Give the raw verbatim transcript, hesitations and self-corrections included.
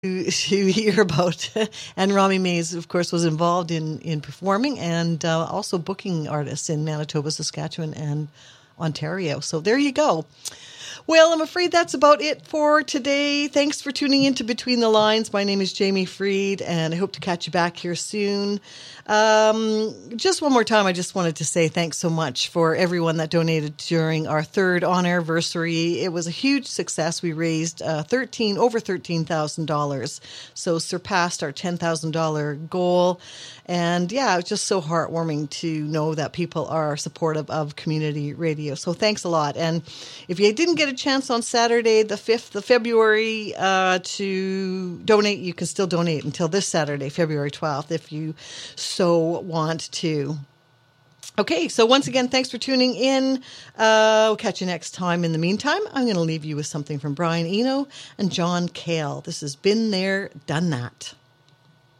to hear about. And Rami Mays, of course, was involved in, in performing and uh, also booking artists in Manitoba, Saskatchewan, and Ontario. So there you go. Well, I'm afraid that's about it for today. Thanks for tuning in to Between the Lines. My name is Jamie Freed, and I hope to catch you back here soon. Um, just one more time, I just wanted to say thanks so much for everyone that donated during our third on-air anniversary. It was a huge success. We raised uh, thirteen over thirteen thousand dollars, so surpassed our ten thousand dollars goal. And yeah, it was just so heartwarming to know that people are supportive of community radio. So thanks a lot. And if you didn't get a chance on Saturday, the fifth of February, uh, to donate, you can still donate until this Saturday, February twelfth, if you so want to. Okay, so once again, thanks for tuning in. Uh, we'll catch you next time. In the meantime, I'm going to leave you with something from Brian Eno and John Cale. This has Been There, Done That.